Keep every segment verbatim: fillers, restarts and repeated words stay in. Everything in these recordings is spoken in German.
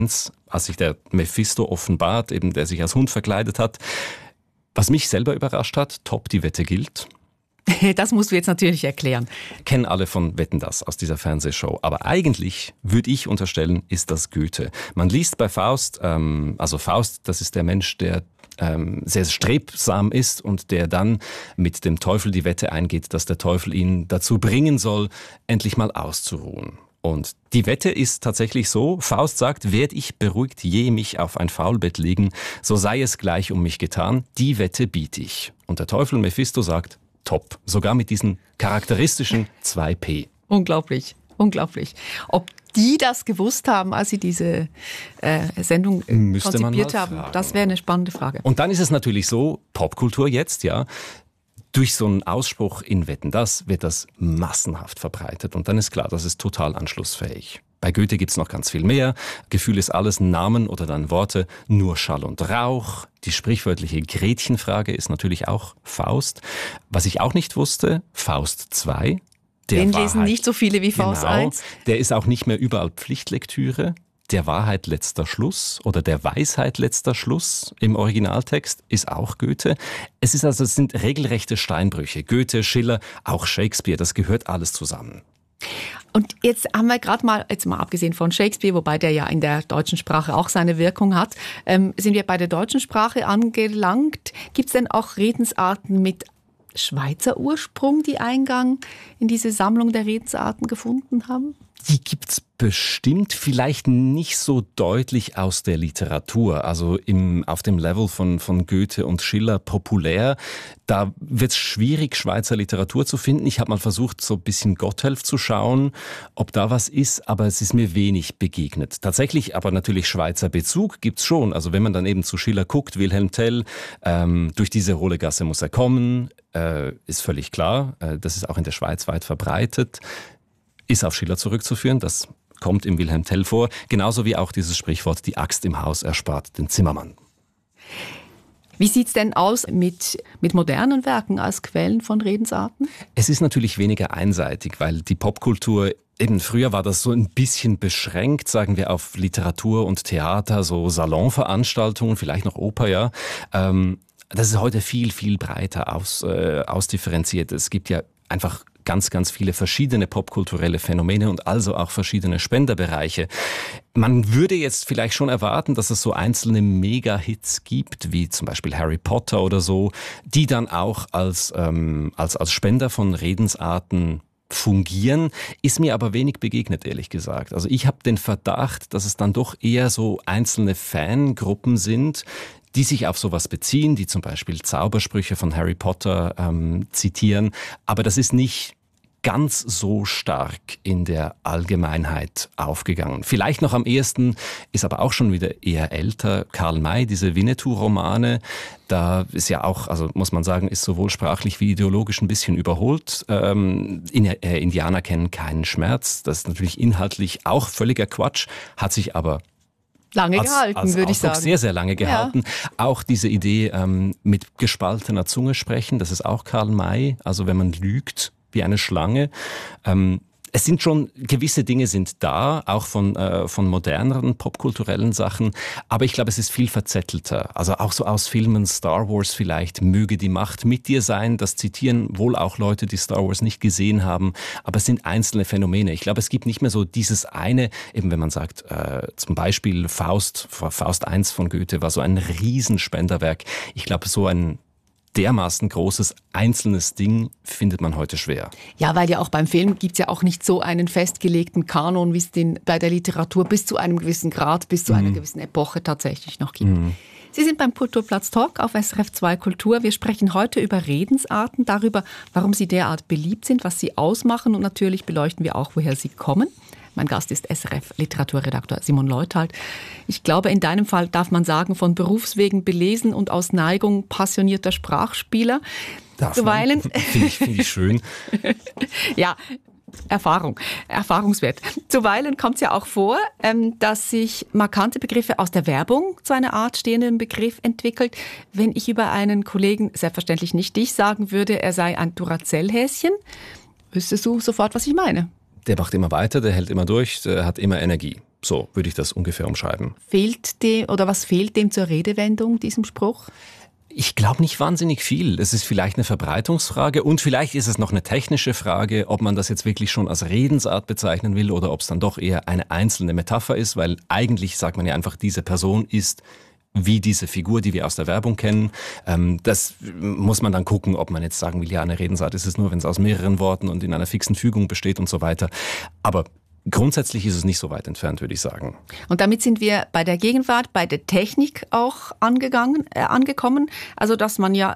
als sich der Mephisto offenbart, eben der sich als Hund verkleidet hat. Was mich selber überrascht hat, top, die Wette gilt. Das musst du jetzt natürlich erklären. Kennen alle von Wetten, das aus dieser Fernsehshow. Aber eigentlich, würde ich unterstellen, ist das Goethe. Man liest bei Faust, ähm, also Faust, das ist der Mensch, der ähm, sehr strebsam ist und der dann mit dem Teufel die Wette eingeht, dass der Teufel ihn dazu bringen soll, endlich mal auszuruhen. Und die Wette ist tatsächlich so, Faust sagt, werd ich beruhigt je mich auf ein Faulbett legen, so sei es gleich um mich getan, die Wette biet ich. Und der Teufel Mephisto sagt, top, sogar mit diesen charakteristischen zwei P. Unglaublich, unglaublich. Ob die das gewusst haben, als sie diese äh, Sendung äh, konzipiert haben, fragen. Das wäre eine spannende Frage. Und dann ist es natürlich so, Popkultur jetzt, ja, durch so einen Ausspruch in Wetten, das wird das massenhaft verbreitet. Und dann ist klar, das ist total anschlussfähig. Bei Goethe gibt's noch ganz viel mehr. Gefühl ist alles, Namen oder dann Worte, nur Schall und Rauch. Die sprichwörtliche Gretchenfrage ist natürlich auch Faust. Was ich auch nicht wusste, Faust zwei. Der Den Wahrheit, lesen nicht so viele wie Faust genau, eins. Der ist auch nicht mehr überall Pflichtlektüre. Der Wahrheit letzter Schluss oder der Weisheit letzter Schluss im Originaltext ist auch Goethe. Es ist also, es sind regelrechte Steinbrüche. Goethe, Schiller, auch Shakespeare, das gehört alles zusammen. Und jetzt haben wir gerade mal, jetzt mal abgesehen von Shakespeare, wobei der ja in der deutschen Sprache auch seine Wirkung hat, ähm, sind wir bei der deutschen Sprache angelangt. Gibt es denn auch Redensarten mit Schweizer Ursprung, die Eingang in diese Sammlung der Redensarten gefunden haben? Die gibt's bestimmt, vielleicht nicht so deutlich aus der Literatur, also im, auf dem Level von, von Goethe und Schiller populär. Da wird's schwierig, Schweizer Literatur zu finden. Ich habe mal versucht, so ein bisschen Gotthelf zu schauen, ob da was ist, aber es ist mir wenig begegnet. Tatsächlich aber natürlich Schweizer Bezug gibt's schon. Also wenn man dann eben zu Schiller guckt, Wilhelm Tell, ähm, durch diese hohle Gasse muss er kommen, äh, ist völlig klar. Äh, das ist auch in der Schweiz weit verbreitet. Ist auf Schiller zurückzuführen, das kommt im Wilhelm Tell vor, genauso wie auch dieses Sprichwort, die Axt im Haus erspart den Zimmermann. Wie sieht's denn aus mit, mit modernen Werken als Quellen von Redensarten? Es ist natürlich weniger einseitig, weil die Popkultur, eben früher war das so ein bisschen beschränkt, sagen wir, auf Literatur und Theater, so Salonveranstaltungen, vielleicht noch Oper, ja. Ähm, das ist heute viel, viel breiter aus, äh, ausdifferenziert. Es gibt ja einfach ganz, ganz viele verschiedene popkulturelle Phänomene und also auch verschiedene Spenderbereiche. Man würde jetzt vielleicht schon erwarten, dass es so einzelne Mega-Hits gibt, wie zum Beispiel Harry Potter oder so, die dann auch als, ähm, als, als Spender von Redensarten fungieren, ist mir aber wenig begegnet, ehrlich gesagt. Also ich habe den Verdacht, dass es dann doch eher so einzelne Fangruppen sind, die sich auf sowas beziehen, die zum Beispiel Zaubersprüche von Harry Potter ähm, zitieren. Aber das ist nicht ganz so stark in der Allgemeinheit aufgegangen. Vielleicht noch am ehesten, ist aber auch schon wieder eher älter, Karl May, diese Winnetou-Romane. Da ist ja auch, also muss man sagen, ist sowohl sprachlich wie ideologisch ein bisschen überholt. Ähm, äh, Indianer kennen keinen Schmerz. Das ist natürlich inhaltlich auch völliger Quatsch, hat sich aber Lange als, gehalten, als würde ich sagen. Sehr, sehr lange gehalten. Ja. Auch diese Idee ähm, mit gespaltener Zunge sprechen, das ist auch Karl May. Also wenn man lügt wie eine Schlange. Ähm, es sind schon, gewisse Dinge sind da, auch von, äh, von moderneren popkulturellen Sachen. Aber ich glaube, es ist viel verzettelter. Also auch so aus Filmen, Star Wars vielleicht, möge die Macht mit dir sein. Das zitieren wohl auch Leute, die Star Wars nicht gesehen haben. Aber es sind einzelne Phänomene. Ich glaube, es gibt nicht mehr so dieses eine, eben wenn man sagt, äh, zum Beispiel Faust, Faust eins von Goethe war so ein Riesenspenderwerk. Ich glaube, so ein dermaßen großes, einzelnes Ding findet man heute schwer. Ja, weil ja auch beim Film gibt's ja auch nicht so einen festgelegten Kanon, wie es den bei der Literatur bis zu einem gewissen Grad, bis zu mhm. einer gewissen Epoche tatsächlich noch gibt. Mhm. Sie sind beim Kulturplatz Talk auf S R F zwei Kultur. Wir sprechen heute über Redensarten, darüber, warum sie derart beliebt sind, was sie ausmachen und natürlich beleuchten wir auch, woher sie kommen. Mein Gast ist S R F-Literaturredakteur Simon Leuthold. Ich glaube, in deinem Fall darf man sagen, von Berufswegen belesen und aus Neigung passionierter Sprachspieler. Darf Zuweilen finde ich, find ich schön. Ja, Erfahrung, Erfahrungswert. Zuweilen kommt es ja auch vor, dass sich markante Begriffe aus der Werbung zu einer Art stehenden Begriff entwickelt. Wenn ich über einen Kollegen, selbstverständlich nicht dich, sagen würde, er sei ein Duracell-Häschen, wüsstest du sofort, was ich meine. Der macht immer weiter, der hält immer durch, der hat immer Energie. So würde ich das ungefähr umschreiben. Fehlt dem, oder was fehlt dem zur Redewendung, diesem Spruch? Ich glaube nicht wahnsinnig viel. Es ist vielleicht eine Verbreitungsfrage und vielleicht ist es noch eine technische Frage, ob man das jetzt wirklich schon als Redensart bezeichnen will oder ob es dann doch eher eine einzelne Metapher ist, weil eigentlich sagt man ja einfach, diese Person ist wie diese Figur, die wir aus der Werbung kennen. Das muss man dann gucken, ob man jetzt sagen will, ja, eine Redensart ist es nur, wenn es aus mehreren Worten und in einer fixen Fügung besteht und so weiter. Aber grundsätzlich ist es nicht so weit entfernt, würde ich sagen. Und damit sind wir bei der Gegenwart, bei der Technik auch angegangen, äh, angekommen. Also, dass man ja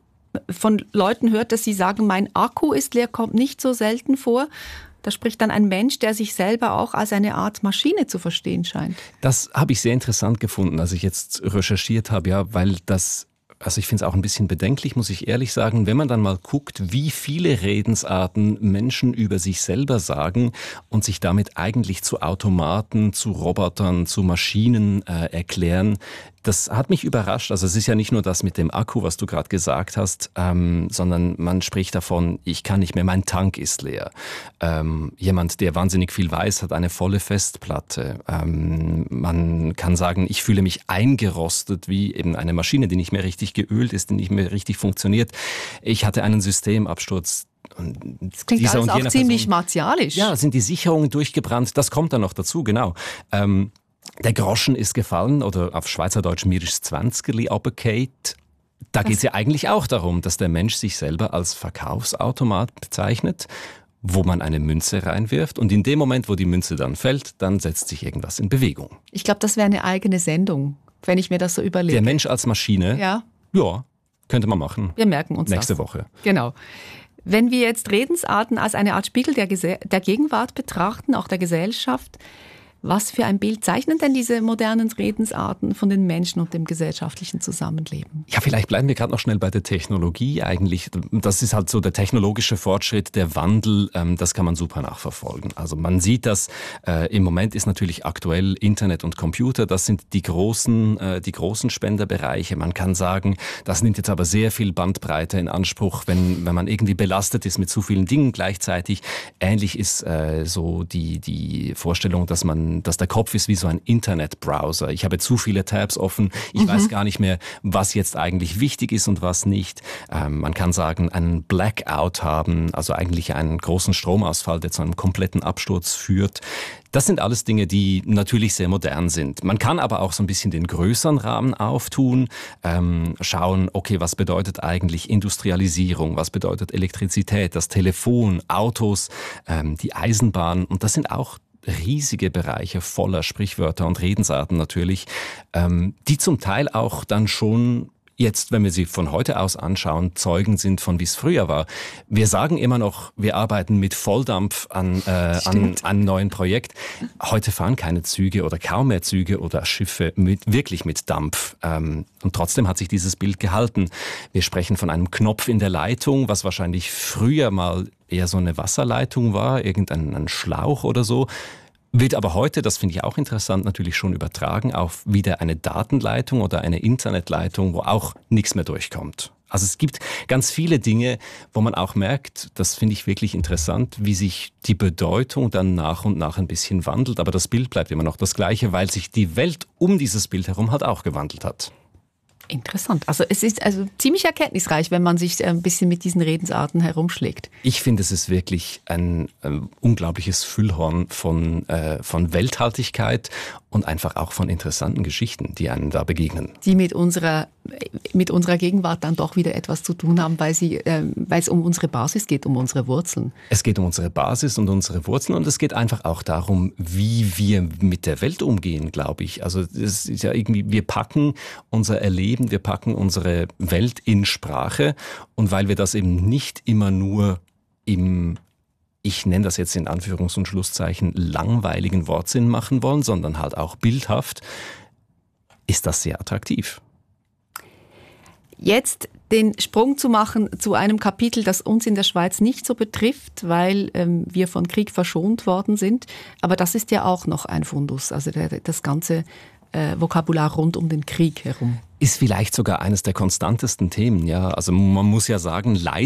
von Leuten hört, dass sie sagen, mein Akku ist leer, kommt nicht so selten vor. Da spricht dann ein Mensch, der sich selber auch als eine Art Maschine zu verstehen scheint. Das habe ich sehr interessant gefunden, als ich jetzt recherchiert habe, ja, weil das... Also ich finde es auch ein bisschen bedenklich, muss ich ehrlich sagen, wenn man dann mal guckt, wie viele Redensarten Menschen über sich selber sagen und sich damit eigentlich zu Automaten, zu Robotern, zu Maschinen äh, erklären. Das hat mich überrascht. Also es ist ja nicht nur das mit dem Akku, was du gerade gesagt hast, ähm, sondern man spricht davon, ich kann nicht mehr, mein Tank ist leer. Ähm, jemand, der wahnsinnig viel weiß, hat eine volle Festplatte. Ähm, man kann sagen, ich fühle mich eingerostet wie eben eine Maschine, die nicht mehr richtig geölt ist, die nicht mehr richtig funktioniert. Ich hatte einen Systemabsturz. Das klingt Dieser alles und auch ziemlich Person, martialisch. Ja, sind die Sicherungen durchgebrannt. Das kommt dann noch dazu, genau. Ähm, Der Groschen ist gefallen, oder auf Schweizerdeutsch mir ist zwanzigerli runtergefallen. Da geht es ja eigentlich auch darum, dass der Mensch sich selber als Verkaufsautomat bezeichnet, wo man eine Münze reinwirft und in dem Moment, wo die Münze dann fällt, dann setzt sich irgendwas in Bewegung. Ich glaube, das wäre eine eigene Sendung, wenn ich mir das so überlege. Der Mensch als Maschine? Ja. Ja, könnte man machen. Wir merken uns Nächste das. Woche. Genau. Wenn wir jetzt Redensarten als eine Art Spiegel der, Gese- der Gegenwart betrachten, auch der Gesellschaft, was für ein Bild zeichnen denn diese modernen Redensarten von den Menschen und dem gesellschaftlichen Zusammenleben? Ja, vielleicht bleiben wir gerade noch schnell bei der Technologie eigentlich. Das ist halt so der technologische Fortschritt, der Wandel, ähm, das kann man super nachverfolgen. Also man sieht das, äh, im Moment ist natürlich aktuell Internet und Computer, das sind die großen, äh, die großen Spenderbereiche. Man kann sagen, das nimmt jetzt aber sehr viel Bandbreite in Anspruch, wenn, wenn man irgendwie belastet ist mit zu vielen Dingen gleichzeitig. Ähnlich ist äh, so die, die Vorstellung, dass man dass der Kopf ist wie so ein Internetbrowser. Ich habe zu viele Tabs offen, ich mhm. weiß gar nicht mehr, was jetzt eigentlich wichtig ist und was nicht. Ähm, man kann sagen, einen Blackout haben, also eigentlich einen großen Stromausfall, der zu einem kompletten Absturz führt. Das sind alles Dinge, die natürlich sehr modern sind. Man kann aber auch so ein bisschen den größeren Rahmen auftun, ähm, schauen, okay, was bedeutet eigentlich Industrialisierung, was bedeutet Elektrizität, das Telefon, Autos, ähm, die Eisenbahn, und das sind auch riesige Bereiche voller Sprichwörter und Redensarten natürlich, ähm, die zum Teil auch dann schon jetzt, wenn wir sie von heute aus anschauen, Zeugen sind von, wie es früher war. Wir sagen immer noch, wir arbeiten mit Volldampf an, äh, an, an einem neuen Projekt. Heute fahren keine Züge oder kaum mehr Züge oder Schiffe mit, wirklich mit Dampf. Ähm, und trotzdem hat sich dieses Bild gehalten. Wir sprechen von einem Knopf in der Leitung, was wahrscheinlich früher mal eher so eine Wasserleitung war, irgendein ein Schlauch oder so. Wird aber heute, das finde ich auch interessant, natürlich schon übertragen auf wieder eine Datenleitung oder eine Internetleitung, wo auch nichts mehr durchkommt. Also es gibt ganz viele Dinge, wo man auch merkt, das finde ich wirklich interessant, wie sich die Bedeutung dann nach und nach ein bisschen wandelt. Aber das Bild bleibt immer noch das Gleiche, weil sich die Welt um dieses Bild herum halt auch gewandelt hat. Interessant. Also es ist also ziemlich erkenntnisreich, wenn man sich ein bisschen mit diesen Redensarten herumschlägt. Ich finde, es ist wirklich ein, ein unglaubliches Füllhorn von, äh, von Welthaltigkeit und einfach auch von interessanten Geschichten, die einem da begegnen. Die mit unserer, mit unserer Gegenwart dann doch wieder etwas zu tun haben, weil, sie, äh, weil es um unsere Basis geht, um unsere Wurzeln. Es geht um unsere Basis und unsere Wurzeln und es geht einfach auch darum, wie wir mit der Welt umgehen, glaube ich. Also es ist ja irgendwie, wir packen unser Erleben, wir packen unsere Welt in Sprache, und weil wir das eben nicht immer nur im, ich nenne das jetzt in Anführungs- und Schlusszeichen, langweiligen Wortsinn machen wollen, sondern halt auch bildhaft, ist das sehr attraktiv. Jetzt den Sprung zu machen zu einem Kapitel, das uns in der Schweiz nicht so betrifft, weil ähm, wir von Krieg verschont worden sind. Aber das ist ja auch noch ein Fundus, also der, das ganze äh, Vokabular rund um den Krieg herum. Ist vielleicht sogar eines der konstantesten Themen, ja. Also man muss ja sagen, leider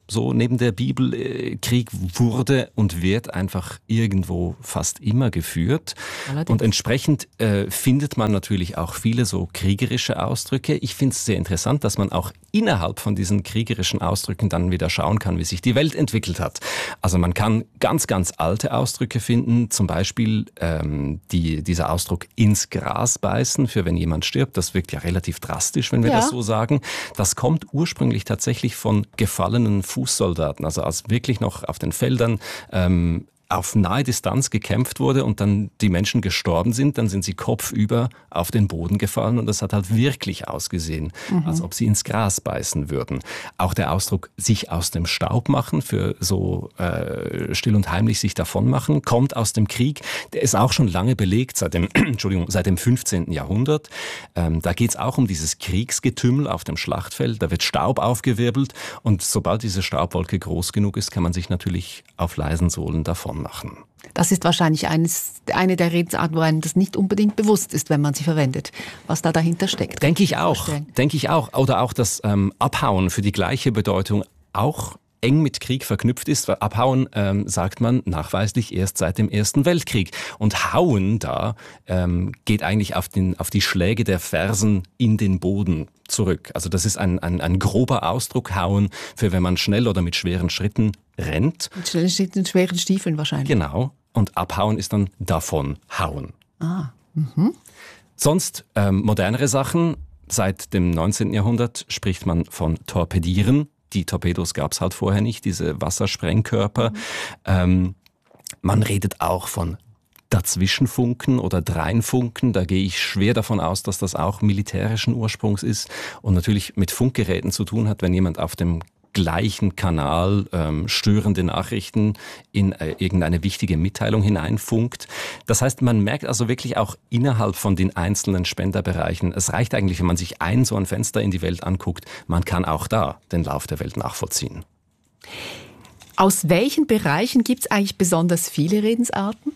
so neben der Bibel. Krieg wurde und wird einfach irgendwo fast immer geführt. Allerdings. Und entsprechend äh, findet man natürlich auch viele so kriegerische Ausdrücke. Ich finde es sehr interessant, dass man auch innerhalb von diesen kriegerischen Ausdrücken dann wieder schauen kann, wie sich die Welt entwickelt hat. Also man kann ganz, ganz alte Ausdrücke finden, zum Beispiel ähm, die, dieser Ausdruck ins Gras beißen, für wenn jemand stirbt. Das wirkt ja relativ drastisch, wenn wir ja. das so sagen. Das kommt ursprünglich tatsächlich von gefallenen Fußsoldaten, also als wirklich noch auf den Feldern ähm, auf nahe Distanz gekämpft wurde und dann die Menschen gestorben sind, dann sind sie kopfüber auf den Boden gefallen und das hat halt wirklich ausgesehen, mhm. als ob sie ins Gras beißen würden. Auch der Ausdruck sich aus dem Staub machen, für so äh, still und heimlich sich davon machen, kommt aus dem Krieg. Der ist auch schon lange belegt, seit dem, Entschuldigung, seit dem fünfzehnten Jahrhundert. Ähm, da geht es auch um dieses Kriegsgetümmel auf dem Schlachtfeld. Da wird Staub aufgewirbelt und sobald diese Staubwolke groß genug ist, kann man sich natürlich auf leisen Sohlen davon machen. Das ist wahrscheinlich eines, eine der Redensarten, wo einem das nicht unbedingt bewusst ist, wenn man sie verwendet, was da dahinter steckt. Denke ich auch. Denke ich auch. Oder auch das ähm, Abhauen für die gleiche Bedeutung auch eng mit Krieg verknüpft ist. Weil Abhauen ähm, sagt man nachweislich erst seit dem Ersten Weltkrieg. Und Hauen da ähm, geht eigentlich auf, den, auf die Schläge der Fersen in den Boden zurück. Also das ist ein, ein, ein grober Ausdruck, Hauen, für wenn man schnell oder mit schweren Schritten rennt. Mit schnellen Schritten und schweren Stiefeln wahrscheinlich. Genau. Und abhauen ist dann davon hauen. Ah. Mhm. Sonst ähm, modernere Sachen. Seit dem neunzehnten Jahrhundert spricht man von Torpedieren. Die Torpedos gab es halt vorher nicht, diese Wassersprengkörper. Mhm. Ähm, man redet auch von Dazwischenfunken oder Dreinfunken. Da gehe ich schwer davon aus, dass das auch militärischen Ursprungs ist und natürlich mit Funkgeräten zu tun hat, wenn jemand auf dem gleichen Kanal ähm, störende Nachrichten in äh, irgendeine wichtige Mitteilung hineinfunkt. Das heißt, man merkt also wirklich auch innerhalb von den einzelnen Spenderbereichen, es reicht eigentlich, wenn man sich ein so ein Fenster in die Welt anguckt, man kann auch da den Lauf der Welt nachvollziehen. Aus welchen Bereichen gibt es eigentlich besonders viele Redensarten?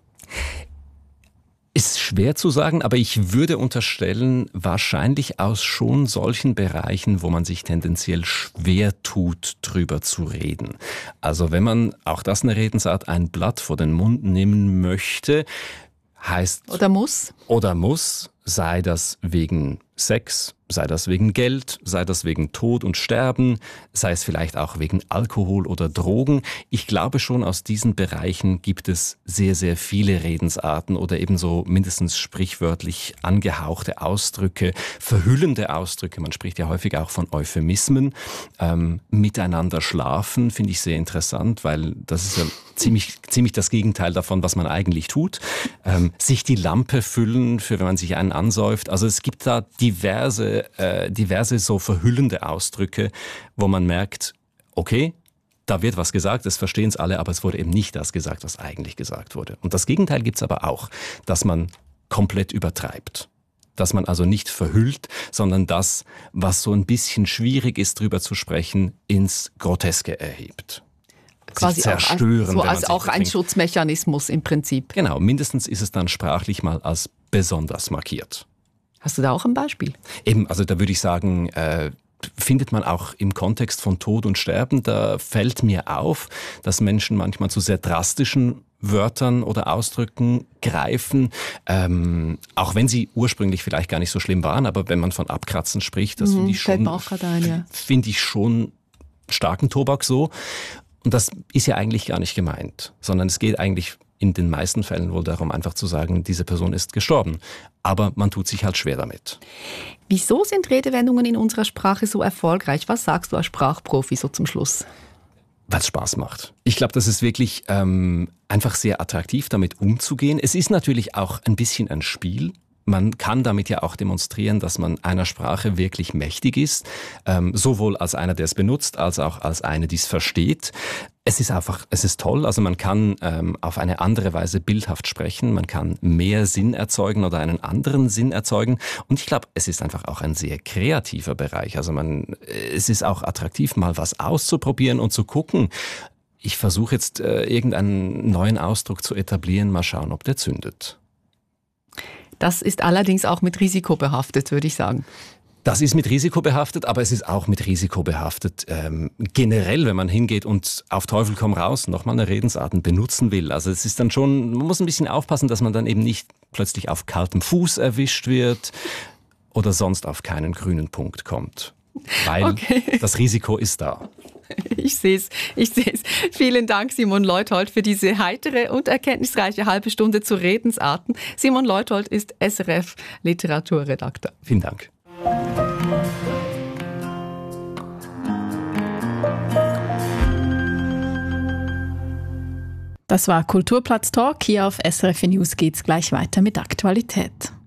Ist schwer zu sagen, aber ich würde unterstellen, wahrscheinlich aus schon solchen Bereichen, wo man sich tendenziell schwer tut, drüber zu reden. Also wenn man, auch das eine Redensart, ein Blatt vor den Mund nehmen möchte, heißt... Oder muss. Oder muss, sei das wegen Sex, sei das wegen Geld, sei das wegen Tod und Sterben, sei es vielleicht auch wegen Alkohol oder Drogen. Ich glaube schon, aus diesen Bereichen gibt es sehr, sehr viele Redensarten oder ebenso mindestens sprichwörtlich angehauchte Ausdrücke, verhüllende Ausdrücke. Man spricht ja häufig auch von Euphemismen. Ähm, miteinander schlafen finde ich sehr interessant, weil das ist ja ziemlich, ziemlich das Gegenteil davon, was man eigentlich tut. Ähm, sich die Lampe füllen, für wenn man sich einen ansäuft. Also es gibt da diverse, äh, diverse so verhüllende Ausdrücke, wo man merkt, okay, da wird was gesagt, das verstehen es alle, aber es wurde eben nicht das gesagt, was eigentlich gesagt wurde. Und das Gegenteil gibt es aber auch, dass man komplett übertreibt. Dass man also nicht verhüllt, sondern das, was so ein bisschen schwierig ist, drüber zu sprechen, ins Groteske erhebt. Quasi zerstören, auch als, so als auch ein Schutzmechanismus im Prinzip. Genau, mindestens ist es dann sprachlich mal als besonders markiert. Hast du da auch ein Beispiel? Eben, also da würde ich sagen, äh, findet man auch im Kontext von Tod und Sterben, da fällt mir auf, dass Menschen manchmal zu sehr drastischen Wörtern oder Ausdrücken greifen, ähm, auch wenn sie ursprünglich vielleicht gar nicht so schlimm waren, aber wenn man von Abkratzen spricht, das mhm, finde ich schon, ein, ja. finde ich schon starken Tobak so. Und das ist ja eigentlich gar nicht gemeint, sondern es geht eigentlich in den meisten Fällen wohl darum, einfach zu sagen, diese Person ist gestorben. Aber man tut sich halt schwer damit. Wieso sind Redewendungen in unserer Sprache so erfolgreich? Was sagst du als Sprachprofi so zum Schluss? Weil es Spaß macht. Ich glaube, das ist wirklich ähm, einfach sehr attraktiv, damit umzugehen. Es ist natürlich auch ein bisschen ein Spiel. Man kann damit ja auch demonstrieren, dass man einer Sprache wirklich mächtig ist, ähm, sowohl als einer, der es benutzt, als auch als einer, die es versteht. Es ist einfach, es ist toll, also man kann ähm, auf eine andere Weise bildhaft sprechen, man kann mehr Sinn erzeugen oder einen anderen Sinn erzeugen und ich glaube, es ist einfach auch ein sehr kreativer Bereich, also man, es ist auch attraktiv, mal was auszuprobieren und zu gucken. Ich versuche jetzt äh, irgendeinen neuen Ausdruck zu etablieren, mal schauen, ob der zündet. Das ist allerdings auch mit Risiko behaftet, würde ich sagen. Das ist mit Risiko behaftet, aber es ist auch mit Risiko behaftet. Ähm, generell, wenn man hingeht und auf Teufel komm raus nochmal eine Redensart benutzen will. Also es ist dann schon, man muss ein bisschen aufpassen, dass man dann eben nicht plötzlich auf kaltem Fuß erwischt wird oder sonst auf keinen grünen Punkt kommt. Weil okay. Das Risiko ist da. Ich sehe es, ich sehe es. Vielen Dank, Simon Leuthold, für diese heitere und erkenntnisreiche halbe Stunde zu Redensarten. Simon Leuthold ist S R F-Literaturredakteur. Vielen Dank. Das war Kulturplatz Talk. Hier auf S R F News geht's gleich weiter mit Aktualität.